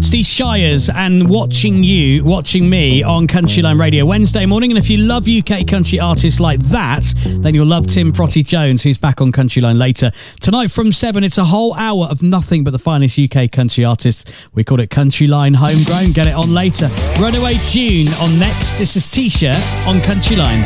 It's the Shires and Watching Me on Countryline Radio Wednesday morning. And if you love UK country artists like that, then you'll love Tim Protty Jones, who's back on Countryline later. Tonight from 7, it's a whole hour of nothing but the finest UK country artists. We call it Countryline Homegrown. Get it on later. Runaway Tune on next. This is T-Shirt on Countryline.